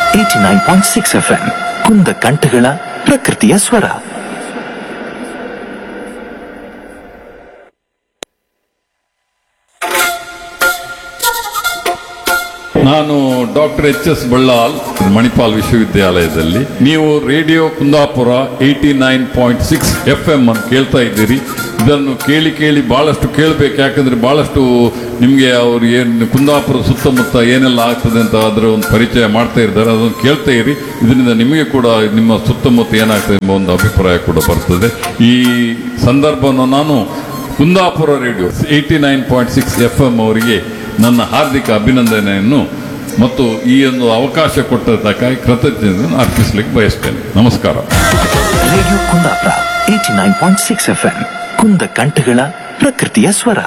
89.6 FM ಕುಂದ ಕಂಠಗಳ ಪ್ರಕೃತಿಯ ಸ್ವರ. ನಾನು ಡಾಕ್ಟರ್ ಎಚ್.ಎಸ್. ಬಳ್ಳಾಲ್, ಮಣಿಪಾಲ್ ವಿಶ್ವವಿದ್ಯಾಲಯದಲ್ಲಿ. ನೀವು ರೇಡಿಯೋ ಕುಂದಾಪುರ 89.6 FM ಅನ್ನು ಕೇಳ್ತಾ ಇದ್ದೀರಿ. ಇದನ್ನು ಕೇಳಿ ಕೇಳಿ ಬಹಳಷ್ಟು ಕೇಳಬೇಕು, ಯಾಕಂದ್ರೆ ಬಹಳಷ್ಟು ನಿಮಗೆ ಅವ್ರು ಏನು ಕುಂದಾಪುರ ಸುತ್ತಮುತ್ತ ಏನೆಲ್ಲ ಆಗ್ತದೆ ಅಂತ ಅದರ ಒಂದು ಪರಿಚಯ ಮಾಡ್ತಾ ಇದ್ದಾರೆ. ಅದನ್ನು ಕೇಳ್ತಾ ಇರಿ. ಇದರಿಂದ ನಿಮಗೆ ಕೂಡ ನಿಮ್ಮ ಸುತ್ತಮುತ್ತ ಏನಾಗ್ತದೆ ಎಂಬ ಒಂದು ಅಭಿಪ್ರಾಯ ಕೂಡ ಬರ್ತದೆ. ಈ ಸಂದರ್ಭವನ್ನು ನಾನು ಕುಂದಾಪುರ ರೇಡಿಯೋ 89.6 FM ಅವರಿಗೆ ನನ್ನ ಹಾರ್ದಿಕ ಅಭಿನಂದನೆಯನ್ನು ಮತ್ತು ಈ ಒಂದು ಅವಕಾಶ ಕೊಟ್ಟದಕ್ಕಾಗಿ ಕೃತಜ್ಞತೆಯನ್ನು ಅರ್ಪಿಸಲಿಕ್ಕೆ ಬಯಸ್ತೇನೆ. ನಮಸ್ಕಾರ. ರೇಡಿಯೋ ಕುಂದಾಪುರ 89.6 FM ಕುಂದ ಕಂಠಗಳ ಪ್ರಕೃತಿಯ ಸ್ವರ.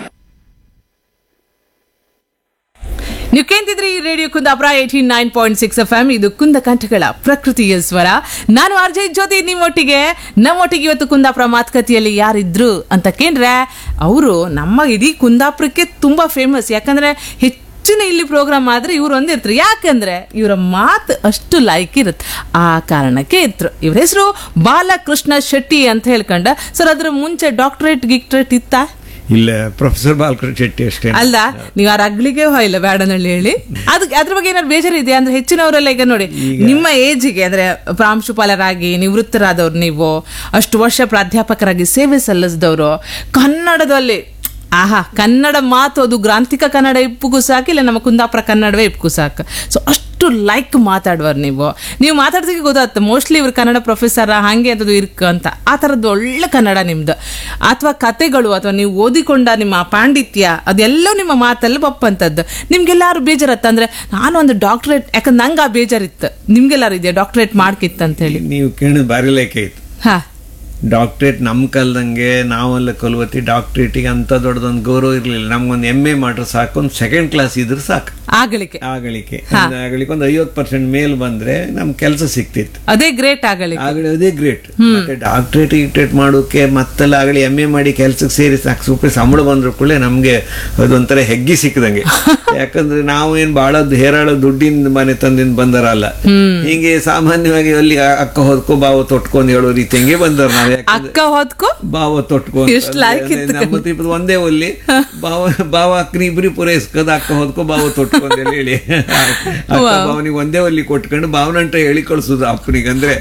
ನೀವು ಕೇಂದ್ರಿದ್ರಿ ರೇಡಿಯೋ ಕುಂದಾಪುರ 89.6 FM. ಇದು ಕುಂದ ಕಂಠಗಳ ಪ್ರಕೃತಿಯ ಸ್ವರ. ನಾನು ಆರ್ಜೆ ಜ್ಯೋತಿ ನಮ್ಮೊಟ್ಟಿಗೆ ಇವತ್ತು ಕುಂದಾಪುರ ಮಾತುಕತೆಯಲ್ಲಿ ಯಾರಿದ್ರು ಅಂತ ಕೇಂದ್ರೆ ಅವರು ನಮ್ಮ ಇಡೀ ಕುಂದಾಪುರಕ್ಕೆ ತುಂಬಾ ಫೇಮಸ್. ಯಾಕಂದ್ರೆ ಹೆಚ್ಚಿನ ಇಲ್ಲಿ ಪ್ರೋಗ್ರಾಮ್ ಆದ್ರೆ ಇವ್ರು ಒಂದಿರ್ತಾರೆ. ಯಾಕಂದ್ರೆ ಇವರ ಮಾತು ಅಷ್ಟು ಲೈಕ್ ಇರುತ್ತೆ. ಆ ಕಾರಣಕ್ಕೆ ಇದ್ರು. ಇವ್ರ ಹೆಸರು ಬಾಲಕೃಷ್ಣ ಶೆಟ್ಟಿ ಅಂತ ಹೇಳ್ಕೊಂಡ. ಸರ್, ಅದ್ರ ಮುಂಚೆ ಡಾಕ್ಟರೇಟ್ ಇತ್ತ? ಇಲ್ಲ, ಪ್ರೊಫೆಸರ್ ಬಾಲಕೃಷ್ಣ ಶೆಟ್ಟಿ ಅಷ್ಟೇ. ಅಲ್ಲ, ನೀವು ಆ ರಗ್ಲಿಗೆ ಹೋಯ್ಲ್ಲ ಬೇಡನಳ್ಳಿ ಹೇಳಿ. ಅದ್ರ ಬಗ್ಗೆ ಏನಾದ್ರು ಬೇಜಾರಿದೆ ಅಂದ್ರೆ ಹೆಚ್ಚಿನವರೆಲ್ಲ ಈಗ ನೋಡಿ ನಿಮ್ಮ ಏಜಿಗೆ ಅಂದ್ರೆ ಪ್ರಾಂಶುಪಾಲರಾಗಿ ನಿವೃತ್ತರಾದವ್ರು, ನೀವು ಅಷ್ಟು ವರ್ಷ ಪ್ರಾಧ್ಯಾಪಕರಾಗಿ ಸೇವೆ ಸಲ್ಲಿಸಿದವರು, ಕನ್ನಡದಲ್ಲಿ ಕನ್ನಡ ಮಾತು ಅದು ಗ್ರಾಂಥಿಕ ಕನ್ನಡ ಇಪ್ಪಗೂ ಸಾಕು, ಇಲ್ಲ ನಮ್ಮ ಕುಂದಾಪುರ ಕನ್ನಡವೇ ಇಪ್ಪಗೂ ಸಾಕು. ಸೊ ಅಷ್ಟು ಲೈಕ್ ಮಾತಾಡುವರು ನೀವು ಮಾತಾಡ್ದಕ್ಕೆ ಗೊತ್ತಾಗ್ತದೆ ಮೋಸ್ಟ್ಲಿ ಇವ್ರು ಕನ್ನಡ ಪ್ರೊಫೆಸರ್ ಹಾಗೆ ಅಂತದ್ದು ಅಂತ. ಆ ಥರದ್ದು ಒಳ್ಳೆ ಕನ್ನಡ ನಿಮ್ದು, ಅಥವಾ ಕತೆಗಳು, ಅಥವಾ ನೀವು ಓದಿಕೊಂಡ ನಿಮ್ಮ ಪಾಂಡಿತ್ಯ ಅದೆಲ್ಲವೂ ನಿಮ್ಮ ಮಾತಲ್ಲಿ ಬಪ್ಪಂಥದ್ದು. ನಿಮ್ಗೆಲ್ಲಾರು ಬೇಜಾರತ್ತ ಅಂದ್ರೆ ನಾನು ಒಂದು ಡಾಕ್ಟರೇಟ್, ಯಾಕಂದ್ರೆ ನಂಗೆ ಆ ಬೇಜಾರಿತ್ತು. ನಿಮ್ಗೆಲ್ಲಾರು ಇದೆಯಾ ಡಾಕ್ಟರೇಟ್ ಮಾಡ್ಕಿತ್ತು ಅಂತ ಹೇಳಿ? ನೀವು ಕೇಳಿದ ಬಾರಿ ಲೇಖ ಇತ್ತು. ಡಾಕ್ಟ್ರೇಟ್ ನಮ್ಮ ಕಲ್ದಂಗೆ ನಾವೆಲ್ಲ ಕಲ್ವತ್ತಿ ಡಾಕ್ಟ್ರೇಟಿಗೆ ಅಂತ ದೊಡ್ಡದೊಂದು ಗೌರವ ಇರಲಿಲ್ಲ. ನಮ್ಗೊಂದು MA ಮಾಡ್ರೆ ಸಾಕು, ಒಂದು ಸೆಕೆಂಡ್ ಕ್ಲಾಸ್ ಇದ್ರೆ ಸಾಕು. ಆಗಲಿಕ್ಕೆ ಒಂದು 50% ಮೇಲ್ ಬಂದ್ರೆ ನಮ್ ಕೆಲಸ ಸಿಕ್ತಿತ್ತು. ಅದೇ ಗ್ರೇಟ್. ಅದೇ ಗ್ರೇಟ್. ಮತ್ತೆ ಡಾಕ್ಟ್ರೇಟ್ ಮಾಡೋಕೆ ಮತ್ತೆಲ್ಲ ಆಗಲಿ MA ಮಾಡಿ ಕೆಲ್ಸಕ್ಕೆ ಸೇರಿ ಸಾಕು ರೂಪಾಯಿ ಸಂಬಳ ಬಂದ್ರು ಕೂಡ ನಮ್ಗೆ ಅದೊಂಥರ ಹೆಗ್ಗಿ ಸಿಕ್ಕದಂಗೆ. ಯಾಕಂದ್ರೆ ನಾವು ಏನ್ ಬಹಳ ಹೇರಾಳ ದುಡ್ಡಿನ ಮನೆ ತಂದಿಂದ ಬಂದರಲ್ಲ. ಹಿಂಗೆ ಸಾಮಾನ್ಯವಾಗಿ ಅಲ್ಲಿ ಅಕ್ಕ ಹೊದ್ಕೋ ಬಾವ ತೊಟ್ಕೊಂಡ್ ಹೇಳೋ ರೀತಿ ಹಂಗೆ ಬಂದವ್ರು ನಾವು. ಅಕ್ಕ ಹೊದ್ಕೋ ಬಾವ ತೊಟ್ಕೊಂಡು ಒಂದೇ ಒಲ್ಲಿ ಬಾವ ಅಕ್ಕನ ಇಬ್ರಿ ಪೂರೈಸ್ಕದ ಅಕ್ಕ ಹೊದ್ಕೋ ಬಾವ ತೊಟ್ಕೊಂಡ್ ಹೇಳಿ ಅಕ್ಕ ಬಾವನಿಗೆ ಒಂದೇ ಒಲ್ಲಿ ಕೊಟ್ಕೊಂಡು ಬಾವನಂಟ ಹೇಳಿ ಕಳ್ಸುದು ಅಪ್ಪನಿಗೆ. ಅಂದ್ರೆ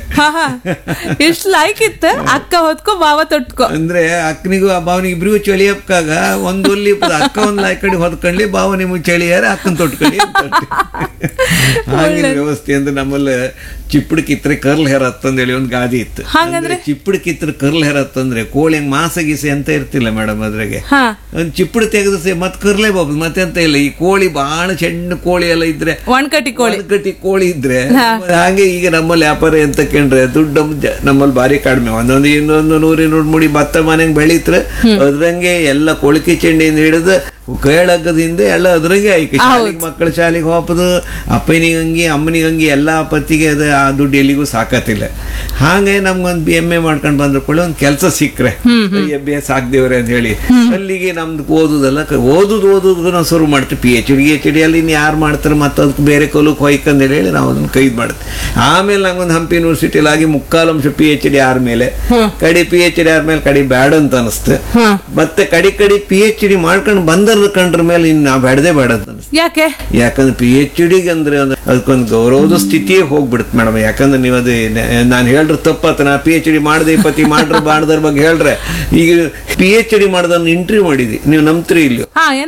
ಎಷ್ಟು ಲೈಕ್ ಇತ್ತು, ಅಕ್ಕ ಹೊದ್ಕೋ ಬಾವ ತೊಟ್ಕೋ ಅಂದ್ರೆ ಅಕ್ಕನಿಗೂ ಬಾವನಿಗೆ ಇಬ್ರಿಗೂ ಚಳಿ ಹಪ್ಕಾಗ ಒಂದೊಲ್ಲಿ ಅಕ್ಕ ಒಂದ್ ಲೈ ಕಡೆ ಹೊದ್ಕೊಂಡ್ಲಿ ಬಾವ ನಿಮ್ಗೆ ಚಳಿಯಾರ ಅಕ್ಕನ ತೊಟ್ಕೊಳ್ಳಿ ಹಾಗಿನ ವ್ಯವಸ್ಥೆ. ಅಂದ್ರೆ ನಮ್ಮಲ್ಲಿ ಚಿಪ್ಪಡ್ ಕಿತ್ರೆ ಕರ್ಲ್ ಹೇರ್ ಹತ್ತಂದೇಳಿ ಒಂದು ಗಾದಿ ಇತ್ತು. ಚಿಪ್ಪಡ್ ಕಿತ್ರೆ ಕರ್ಲ್ ಹೇರ್ ಹತ್ತಂದ್ರೆ ಕೋಳಿ ಹಂಗ್ ಮಾಸ ಗೀಸೆ ಅಂತ ಇರ್ತಿಲ್ಲ ಮೇಡಮ್. ಅದ್ರಾಗೆ ಒಂದ್ ಚಿಪ್ಪಡ್ ತೆಗೆದು ಮತ್ ಕರ್ಲೇ ಬಾಬು ಮತ್ತೆ ಅಂತ ಇಲ್ಲ. ಈ ಕೋಳಿ ಬಹಳ ಸಣ್ಣ ಕೋಳಿ ಎಲ್ಲ ಇದ್ರೆ, ಒಣಕಟ್ಟಿ ಕೋಳಿ ಇದ್ರೆ ಹಾಗೆ ಈಗ ನಮ್ಮಲ್ಲಿ ವ್ಯಾಪಾರ ಎಂತ ಕೇಂದ್ರೆ ದುಡ್ಡು ನಮ್ಮಲ್ಲಿ ಬಾರಿ ಕಡಿಮೆ. ಒಂದೊಂದು ಇನ್ನೊಂದು 100-200 ಮುಡಿ ಭತ್ತ ಮನೆಗೆ ಬೆಳೀತ್ರೆ ಅದ್ರಂಗೆ ಎಲ್ಲ ಕೊಳಕೆ ಚೆಂಡಿಯಿಂದ ಹಿಡಿದು ಕೇಳಗದಿಂದ ಎಲ್ಲ ಅದ್ರಂಗೆ ಆಯ್ಕೆ. ಮಕ್ಕಳ ಶಾಲೆಗೆ ಹೋಗೋದು, ಅಪ್ಪನಿಗಂಗಿ ಅಮ್ಮನಿಗಂಗಿ ಎಲ್ಲ ಪತ್ತಿಗೆ ಅದು ಆ ದುಡ್ಡು ಎಲ್ಲಿಗೂ ಸಾಕತ್ತಿಲ್ಲ. ಹಾಗೆ ನಮ್ಗೊಂದು MA ಮಾಡ್ಕೊಂಡು ಬಂದ್ರು ಕೂಡ ಒಂದು ಕೆಲಸ ಸಿಕ್ಕ್ರೆ ಅಭ್ಯಾಸ ಆಗ್ದೇವ್ರೆ ಅಂತ ಹೇಳಿ ಅಲ್ಲಿಗೆ ನಮ್ದು ಓದುದು ನಾವು ಶುರು ಮಾಡ್ತೀವಿ. PhD ಅಲ್ಲಿ ಇನ್ನು ಯಾರು ಮಾಡ್ತಾರೆ ಮತ್ತೆ ಅದಕ್ಕೆ ಬೇರೆ ಕಲಕ್ಕೆ ಹೋಯ್ಕಂತ ಹೇಳಿ ನಾವು ಅದನ್ನ ಕೈದ್ ಮಾಡ್ತೀವಿ. ಆಮೇಲೆ ನಂಗೊಂದು ಹಂಪಿ ಯೂನಿವರ್ಸಿಟಿಲಿ ಆಗಿ 3/4 PhD ಆದ್ಮೇಲೆ PhD ಆದ್ಮೇಲೆ ಕಡಿ ಬ್ಯಾಡ ಅಂತ ಅನಿಸ್ತು. ಮತ್ತೆ ಕಡಿ PhD ಮಾಡ್ಕೊಂಡು ಬಂದರ್ ಕಂಡ್ರ ಮೇಲೆ ಇನ್ನು ನಾವು ಬೇಡ ಅಂತ ಅನಿಸ್ತು. ಯಾಕಂದ್ರೆ PhD ಅಂದ್ರೆ ಅದಕ್ಕೊಂದು ಗೌರವದ ಸ್ಥಿತಿಯೇ ಹೋಗ್ಬಿಡುತ್ತೆ ಮೇಡಮ್. ಯಾಕಂದ್ರೆ ನೀವು ಅದು ನಾನು ಹೇಳ್ರೆ ತಪ್ಪತ್ತ. ನಾ PhD ಮಾಡದೆ ಪತಿ ಮಾಡ್ರ ಬಾಡ್ದ್ರ ಬಗ್ಗೆ ಹೇಳ್ರೆ ಈಗ PhD ಮಾಡ್ದವ್ನ ಇಂಟರ್ವ್ಯೂ ಮಾಡಿದ್ವಿ, ನೀವು ನಂಬ್ತೀರಿ ಇಲ್ಲಿ.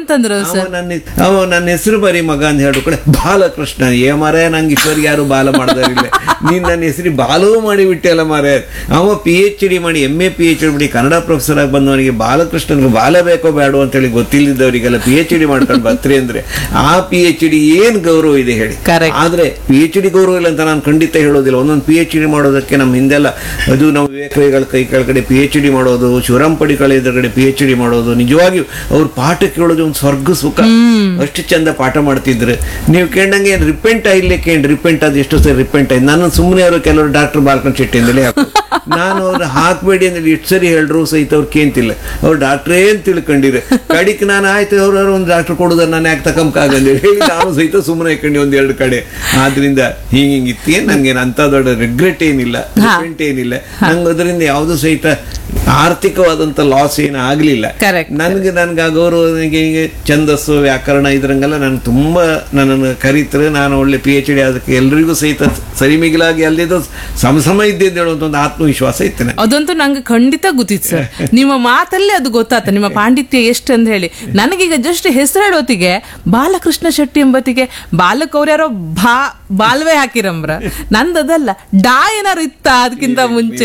ನನ್ನ ಹೆಸರು ಬರೀ ಮಗ ಅಂತ ಹೇಳ್ರು ಕೂಡ ಬಾಲಕೃಷ್ಣ. ಮಾರೇ ನಂಗೆ ಇಷ್ಟವರೆಗೆ ಯಾರು ಬಾಲ ಮಾಡ್ದಾರಿಲ್ಲ, ನೀನ್ ನನ್ನ ಹೆಸರಿ ಬಾಲವೂ ಮಾಡಿ ಬಿಟ್ಟೆಲ್ಲ ಮಾರೇ. ಅವ PhD ಮಾಡಿ MA PhD ಮಾಡಿ ಕನ್ನಡ ಪ್ರೊಫೆಸರ್ ಆಗಿ ಬಂದವನಿಗೆ ಬಾಲಕೃಷ್ಣನ್ಗೆ ಬಾಲ ಬೇಕೋ ಬೇಡೋ ಅಂತೇಳಿ ಗೊತ್ತಿಲ್ಲದವರಿಗೆಲ್ಲ PhD ಮಾಡ್ಕೊಂಡು ಬರ್ತೀರಿ ಅಂದ್ರೆ ಆ PhD ಏನ್ ಗೌರವ ಇದೆ ಹೇಳಿ. ಆದ್ರೆ PhD ಗೌರವ ಇಲ್ಲ ಅಂತ ನಾನು ಖಂಡಿತ ಹೇಳೋದಿಲ್ಲ. ಒಂದೊಂದು PhD ಮಾಡೋದಕ್ಕೆ ಅದಕ್ಕೆ ನಮ್ಮ ಹಿಂದೆಲ್ಲ ಅದು ನಾವು ವಿವೇಕಗಳ ಕೈ ಕೆಳಗಡೆ PhD ಮಾಡೋದು, ಶಿವರಾಮ್ ಪಡಿಕಳ ಎದುರುಗಡೆ PhD ಮಾಡೋದು, ನಿಜವಾಗಿಯೂ ಅವ್ರ ಪಾಠ ಕೇಳೋದು ಒಂದು ಸ್ವರ್ಗ ಸುಖ. ಅಷ್ಟು ಚಂದ ಪಾಠ ಮಾಡ್ತಿದ್ರು. ನೀವು ಕೇಳಂಗೆ ಏನು ರಿಪೆಂಟ್ ಆಗಿರ್ಲಿಕ್ಕೆ ಏನು ರಿಪೆಂಟ್ ಅದು ಎಷ್ಟು ಸರಿ ರಿಪೆಂಟ್ ಆಯ್ತು. ನಾನು ಸುಮ್ಮನೆ ಅವರು ಕೆಲವರು ಡಾಕ್ಟರ್ ಬಾಲ್ಕನ್ ಶೆಟ್ಟಿಯಿಂದಲೇ ಹಾಕು, ನಾನು ಅವ್ರು ಹಾಕ್ಬೇಡಿ ಅಂದ್ರೆ ಎಷ್ಟು ಸರಿ ಹೇಳ್ರು ಸಹಿತ ಅವ್ರು ಕೇಂತಿಲ್ಲ. ಅವ್ರು ಡಾಕ್ಟ್ರೇ ಅಂತ ತಿಳ್ಕೊಂಡಿರ ಕಡಿಕ್ ನಾನು ಆಯ್ತು ಅವ್ರವ್ರು ಒಂದು ಡಾಕ್ಟರ್ ಕೊಡೋದ್ರ ನಾನು ಯಾಕೆ ತಕೊಂಬಕಾಗಂದೇಳಿ ಹೇಳಿ ನಾನು ಸಹಿತ ಸುಮ್ಮನೆ ಹಾಕೊಂಡು ಒಂದೆರಡು ಕಡೆ. ಆದ್ರಿಂದ ಹಿಂಗಿತ್ತೇ ನನ್ಗೇನು ಅಂತ ದೊಡ್ಡ ರಿಗ್ರೆಟ್ ಏನಿಲ್ಲ, ರಿಪೆಂಟ್ ಏನಿಲ್ಲ. ನಂಗೆ ಅದರಿಂದ ಯಾವುದು ಸಹಿತ ಆರ್ಥಿಕವಾದಂತ ಲಾಸ್ ಏನು ಆಗ್ಲಿಲ್ಲ. ನನ್ಗೆ ಗೌರವ ಛಂದಸ್ಸು ವ್ಯಾಕರಣ ಇದ್ರಂಗೆಲ್ಲ ನನ್ಗೆ ತುಂಬಾ ನನ್ನನ್ನು ಕರೀತಾರೆ. ನಾನು ಒಳ್ಳೆ PhD ಅದಕ್ಕೆ ಎಲ್ರಿಗೂ ಸಹಿತ ಸರಿಮಿಗಿಲಾಗಿ ಅಲ್ಲಿದ್ದು ಸಮ ಇದ್ದಿದ್ದು ಹೇಳುವಂತ ಒಂದು ಆತ್ಮವಿಶ್ವಾಸ ಇತ್ತು. ಅದಂತೂ ನಂಗೆ ಖಂಡಿತ ಗೊತ್ತಿತ್ತು ಸರ್. ನಿಮ್ಮ ಮಾತಲ್ಲೇ ಅದು ಗೊತ್ತಾತ ನಿಮ್ಮ ಪಾಂಡಿತ್ಯ ಎಷ್ಟು ಅಂತ ಹೇಳಿ. ನನಗೀಗ ಜಸ್ಟ್ ಹೆಸರೇಳೋತಿಗೆ ಬಾಲಕೃಷ್ಣ ಶೆಟ್ಟಿ ಎಂಬತ್ತಿಗೆ ಬಾಲಕ್ ಅವ್ರ್ಯಾರೋ ಬಾಲ್ವೆ ಹಾಕಿರಂಬ್ರ. ನಂದದಲ್ಲ ಡಾ ಏನಾರು ಇತ್ತ ಅದಕ್ಕಿಂತ ಮುಂಚೆ